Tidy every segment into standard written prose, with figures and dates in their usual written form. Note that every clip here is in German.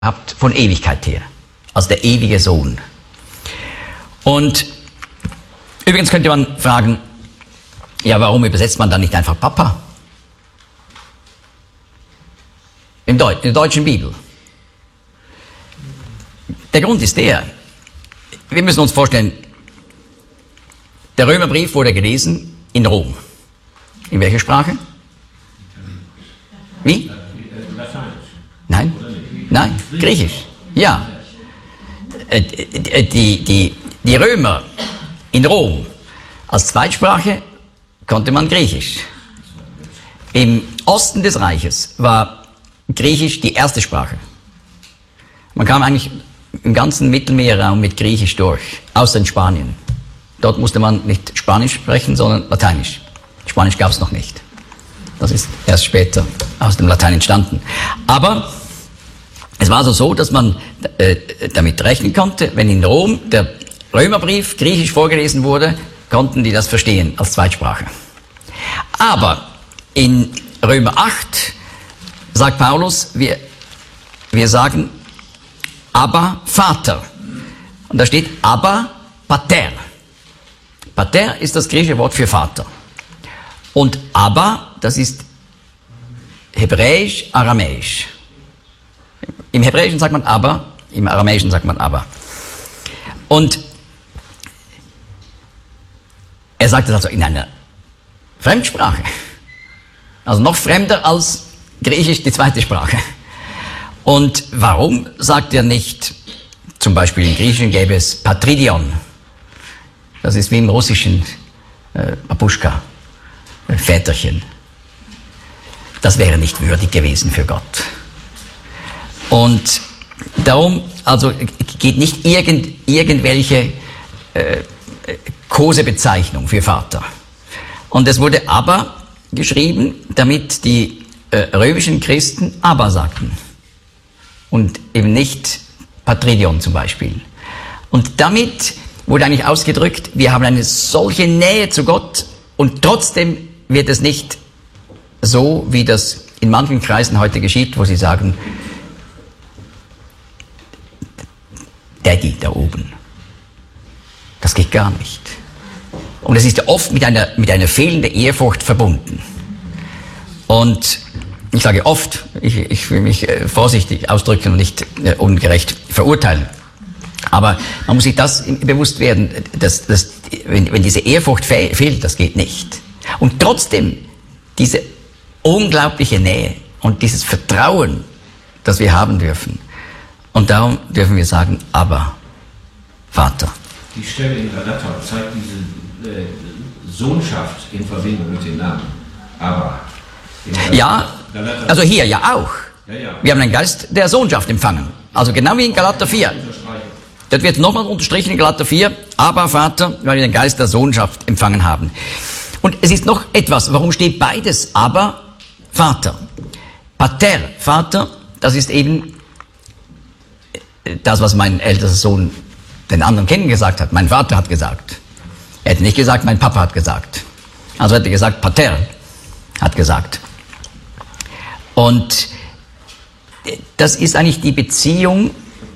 habt von Ewigkeit her, als der ewige Sohn. Und übrigens könnte man fragen, ja, warum übersetzt man dann nicht einfach Papa? In der deutschen Bibel. Der Grund ist der, wir müssen uns vorstellen, der Römerbrief wurde gelesen in Rom. In welcher Sprache? Wie? Nein? Nein, Griechisch. Ja. Die Römer in Rom, als Zweitsprache konnte man Griechisch. Im Osten des Reiches war Griechisch die erste Sprache. Man kam eigentlich im ganzen Mittelmeerraum mit Griechisch durch, außer in Spanien. Dort musste man nicht Spanisch sprechen, sondern Lateinisch. Spanisch gab es noch nicht. Das ist erst später aus dem Latein entstanden. Aber es war also so, dass man damit rechnen konnte, wenn in Rom der Römerbrief griechisch vorgelesen wurde, konnten die das verstehen als Zweitsprache. Aber in Römer 8 sagt Paulus, wir sagen Abba Vater. Und da steht Abba Pater. Pater ist das griechische Wort für Vater. Und Abba, das ist hebräisch, aramäisch. Im Hebräischen sagt man Abba, im Aramäischen sagt man Abba. Und er sagt das also in einer Fremdsprache. Also noch fremder als Griechisch, die zweite Sprache. Und warum sagt er nicht, zum Beispiel im Griechischen gäbe es Patridion. Das ist wie im Russischen Babuschka, Väterchen. Das wäre nicht würdig gewesen für Gott. Und darum, also geht nicht irgendwelche Kosebezeichnung für Vater. Und es wurde Abba geschrieben, damit die römischen Christen Abba sagten. Und eben nicht Patridion zum Beispiel. Und damit wurde eigentlich ausgedrückt, wir haben eine solche Nähe zu Gott und trotzdem wird es nicht so, wie das in manchen Kreisen heute geschieht, wo sie sagen, Daddy da oben. Das geht gar nicht. Und es ist ja oft mit einer fehlenden Ehrfurcht verbunden. Und ich sage oft, ich will mich vorsichtig ausdrücken und nicht ungerecht verurteilen. Aber man muss sich das bewusst werden, dass wenn diese Ehrfurcht fehlt, das geht nicht. Und trotzdem diese unglaubliche Nähe und dieses Vertrauen, das wir haben dürfen. Und darum dürfen wir sagen, aber Vater. Die Stelle in Galater zeigt diese Sohnschaft in Verbindung mit dem Namen. Aber. Ja, also hier ja auch. Ja. Wir haben einen Geist der Sohnschaft empfangen. Also genau wie in Galater 4. Das wird nochmal unterstrichen in Galater 4. Aber Vater, weil wir den Geist der Sohnschaft empfangen haben. Und es ist noch etwas, warum steht beides? Aber Vater. Pater, Vater, das ist eben das, was mein ältester Sohn den anderen Kindern gesagt hat. Mein Vater hat gesagt. Er hätte nicht gesagt, mein Papa hat gesagt. Also hätte er gesagt, Pater hat gesagt. Und das ist eigentlich die Beziehung,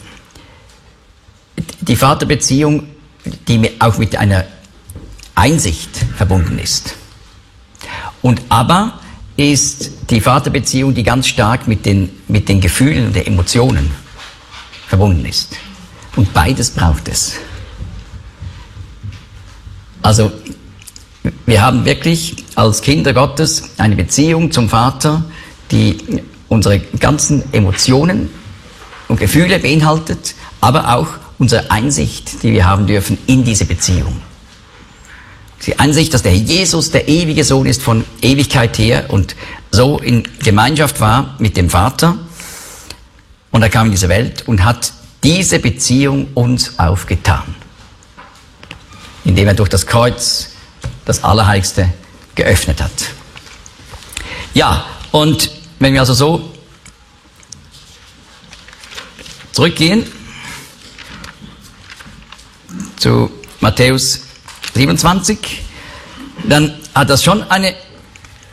die Vaterbeziehung, die auch mit einer Einsicht verbunden ist. Und Abba ist die Vaterbeziehung, die ganz stark mit den Gefühlen und den Emotionen verbunden ist. Und beides braucht es. Also wir haben wirklich als Kinder Gottes eine Beziehung zum Vater, die unsere ganzen Emotionen und Gefühle beinhaltet, aber auch unsere Einsicht, die wir haben dürfen in diese Beziehung. Die Einsicht, dass der Jesus der ewige Sohn ist von Ewigkeit her und so in Gemeinschaft war mit dem Vater. Und er kam in diese Welt und hat diese Beziehung uns aufgetan, indem er durch das Kreuz das Allerheiligste geöffnet hat. Ja, und wenn wir also so zurückgehen zu Matthäus 27, dann hat das schon eine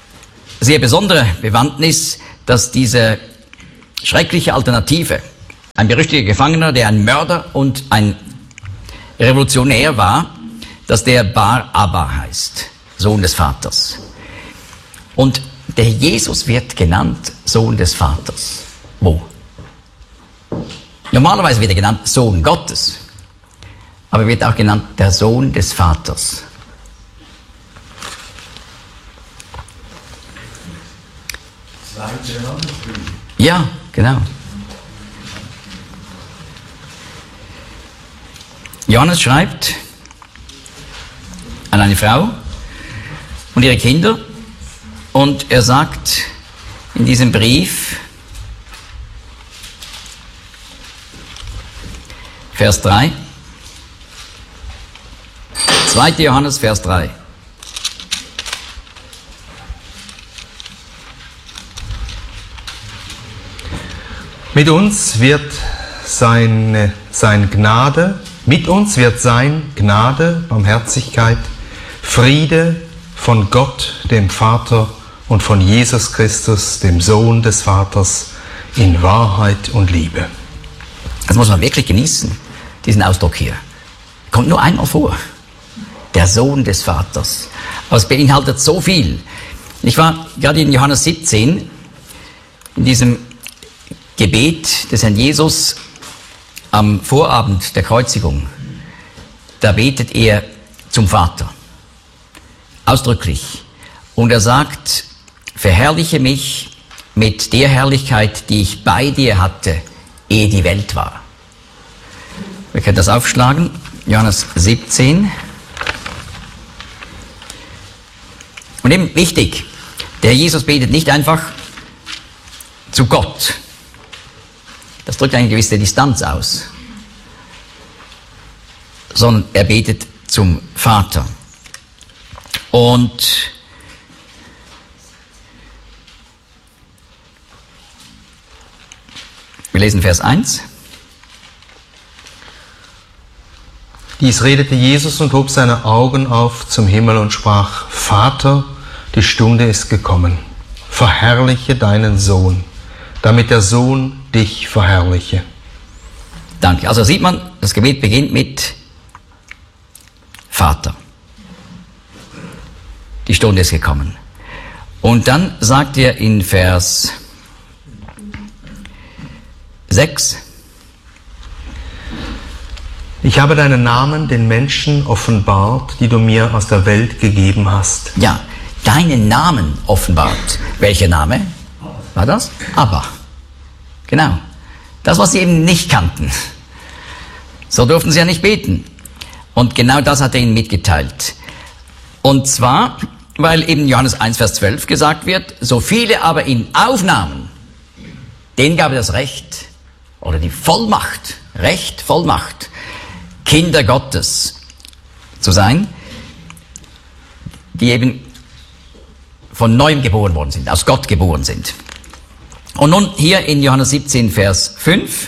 sehr besondere Bewandtnis, dass diese schreckliche Alternative, ein berüchtigter Gefangener, der ein Mörder und ein Revolutionär war, dass der Bar Abba heißt, Sohn des Vaters. Und der Jesus wird genannt Sohn des Vaters. Wo? Normalerweise wird er genannt Sohn Gottes, aber er wird auch genannt der Sohn des Vaters. Ja, genau. Johannes schreibt an eine Frau und ihre Kinder und er sagt in diesem Brief, Vers 3, 2. Johannes, Vers 3. Mit uns wird sein Gnade, Barmherzigkeit, Friede von Gott, dem Vater und von Jesus Christus, dem Sohn des Vaters, in Wahrheit und Liebe. Das muss man wirklich genießen, diesen Ausdruck hier. Kommt nur einmal vor. Der Sohn des Vaters. Aber es beinhaltet so viel. Ich war gerade in Johannes 17, in diesem Gebet des Herrn Jesus am Vorabend der Kreuzigung. Da betet er zum Vater. Ausdrücklich. Und er sagt, verherrliche mich mit der Herrlichkeit, die ich bei dir hatte, ehe die Welt war. Wir können das aufschlagen. Johannes 17. Und eben wichtig, der Jesus betet nicht einfach zu Gott. Das drückt eine gewisse Distanz aus. Sondern er betet zum Vater. Und wir lesen Vers 1. Dies redete Jesus und hob seine Augen auf zum Himmel und sprach, Vater, die Stunde ist gekommen. Verherrliche deinen Sohn, damit der Sohn dich verherrliche. Danke. Also sieht man, das Gebet beginnt mit Vater. Die Stunde ist gekommen. Und dann sagt er in Vers 6, ich habe deinen Namen den Menschen offenbart, die du mir aus der Welt gegeben hast. Ja, deinen Namen offenbart. Welcher Name war das? Abba. Genau. Das, was sie eben nicht kannten. So durften sie ja nicht beten. Und genau das hat er ihnen mitgeteilt. Und zwar, weil eben Johannes 1, Vers 12 gesagt wird, so viele aber ihn aufnahmen, denen gab er das Recht oder die Vollmacht, Recht, Vollmacht, Kinder Gottes zu sein, die eben von neuem geboren worden sind, aus Gott geboren sind. Und nun hier in Johannes 17, Vers 5,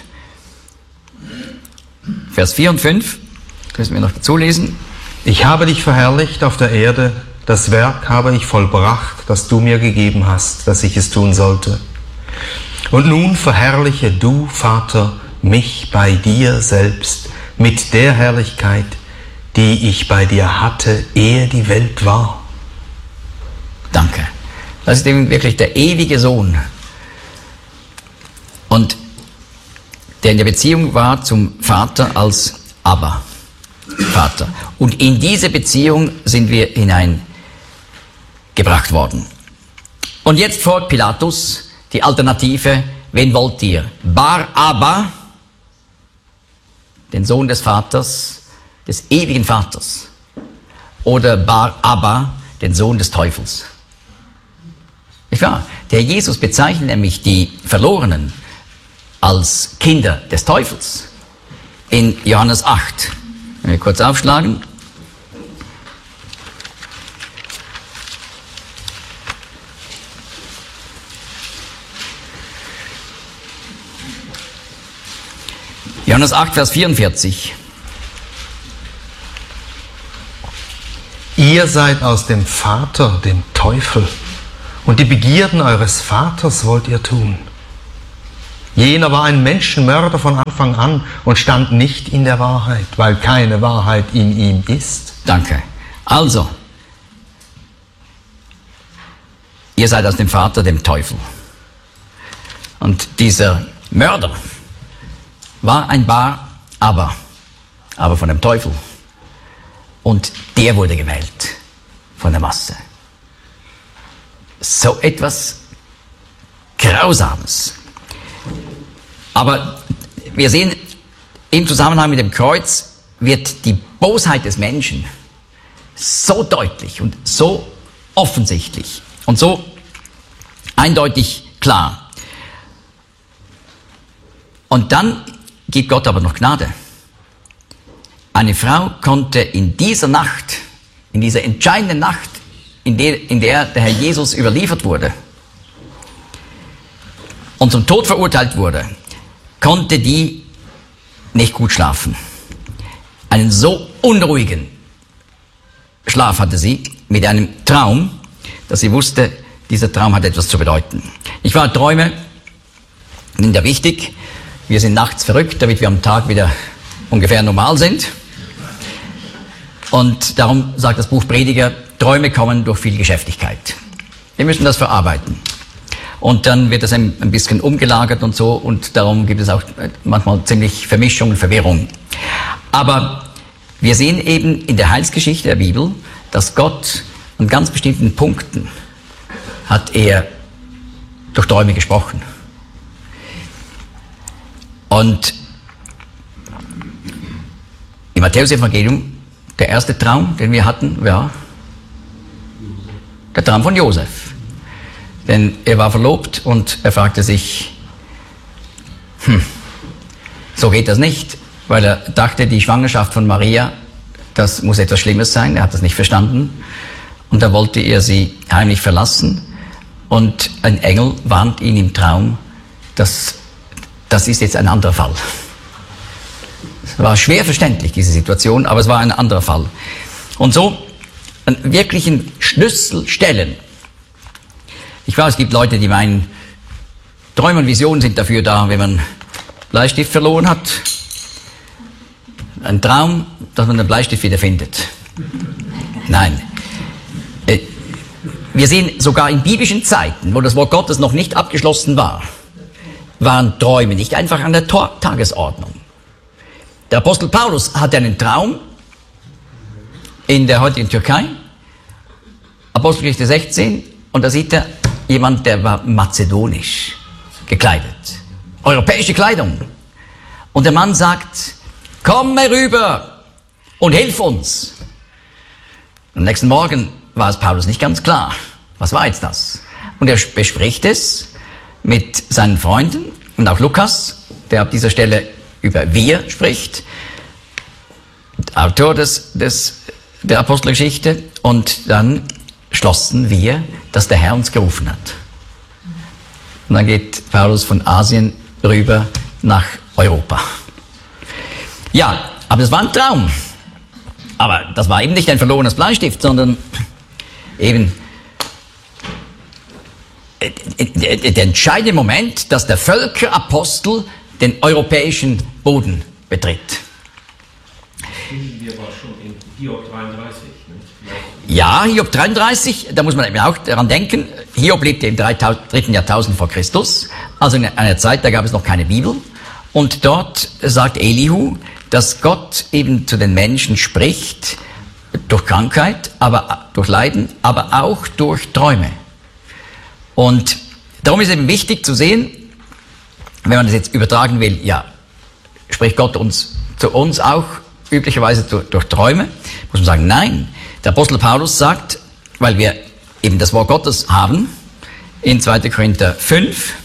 Vers 4 und 5, das müssen wir noch dazu lesen. Ich habe dich verherrlicht auf der Erde, das Werk habe ich vollbracht, das du mir gegeben hast, dass ich es tun sollte. Und nun verherrliche du, Vater, mich bei dir selbst mit der Herrlichkeit, die ich bei dir hatte, ehe die Welt war. Danke. Das ist eben wirklich der ewige Sohn. Und der in der Beziehung war zum Vater als Abba, Vater. Und in diese Beziehung sind wir hineingebracht worden. Und jetzt folgt Pilatus die Alternative, wen wollt ihr? Bar Abba, den Sohn des Vaters, des ewigen Vaters, oder Bar Abba, den Sohn des Teufels. Nicht wahr? Der Jesus bezeichnet nämlich die Verlorenen als Kinder des Teufels. In Johannes 8. Wenn wir kurz aufschlagen. Johannes 8, Vers 44. Ihr seid aus dem Vater, dem Teufel, und die Begierden eures Vaters wollt ihr tun. Jener war ein Menschenmörder von Anfang an und stand nicht in der Wahrheit, weil keine Wahrheit in ihm ist. Danke. Also, ihr seid aus dem Vater, dem Teufel. Und dieser Mörder war ein aber von dem Teufel. Und der wurde gewählt von der Masse. So etwas Grausames. Aber wir sehen, im Zusammenhang mit dem Kreuz wird die Bosheit des Menschen so deutlich und so offensichtlich und so eindeutig klar. Und dann gibt Gott aber noch Gnade. Eine Frau konnte in dieser Nacht, in dieser entscheidenden Nacht, in der der Herr Jesus überliefert wurde und zum Tod verurteilt wurde, konnte die nicht gut schlafen. Einen so unruhigen Schlaf hatte sie mit einem Traum, dass sie wusste, dieser Traum hat etwas zu bedeuten. Träume sind ja wichtig. Wir sind nachts verrückt, damit wir am Tag wieder ungefähr normal sind. Und darum sagt das Buch Prediger, Träume kommen durch viel Geschäftigkeit. Wir müssen das verarbeiten. Und dann wird das ein bisschen umgelagert und so, und darum gibt es auch manchmal ziemlich Vermischung und Verwirrung. Aber wir sehen eben in der Heilsgeschichte der Bibel, dass Gott an ganz bestimmten Punkten hat er durch Träume gesprochen. Und im Matthäus-Evangelium, der erste Traum, den wir hatten, war der Traum von Josef. Denn er war verlobt und er fragte sich, so geht das nicht, weil er dachte, die Schwangerschaft von Maria, das muss etwas Schlimmes sein, er hat das nicht verstanden. Und da wollte er sie heimlich verlassen und ein Engel warnt ihn im Traum, das ist jetzt ein anderer Fall. Es war schwer verständlich, diese Situation, aber es war ein anderer Fall. Und so an wirklichen Schlüsselstellen. Ich weiß, es gibt Leute, die meinen, Träume und Visionen sind dafür da, wenn man Bleistift verloren hat. Ein Traum, dass man den Bleistift wieder findet. Nein. Wir sehen sogar in biblischen Zeiten, wo das Wort Gottes noch nicht abgeschlossen war, waren Träume nicht einfach an der Tagesordnung. Der Apostel Paulus hatte einen Traum in der heutigen Türkei, Apostelgeschichte 16, und da sieht er jemand, der war mazedonisch gekleidet, europäische Kleidung. Und der Mann sagt, komm herüber und hilf uns. Am nächsten Morgen war es Paulus nicht ganz klar, was war jetzt das? Und er bespricht es mit seinen Freunden und auch Lukas, der ab dieser Stelle über wir spricht, Autor der Apostelgeschichte, und dann schlossen wir, dass der Herr uns gerufen hat. Und dann geht Paulus von Asien rüber nach Europa. Ja, aber das war ein Traum. Aber das war eben nicht ein verlorenes Bleistift, sondern eben der entscheidende Moment, dass der Völkerapostel den europäischen Boden betritt. Wir waren schon in Hiob 33. Ne? Ja, Hiob 33, da muss man eben auch daran denken, Hiob lebte im 3. Jahrtausend vor Christus, also in einer Zeit, da gab es noch keine Bibel. Und dort sagt Elihu, dass Gott eben zu den Menschen spricht, durch Krankheit, aber durch Leiden, aber auch durch Träume. Und darum ist eben wichtig zu sehen, wenn man das jetzt übertragen will, ja, spricht Gott zu uns auch üblicherweise durch Träume, muss man sagen, nein. Der Apostel Paulus sagt, weil wir eben das Wort Gottes haben, in 2. Korinther 5,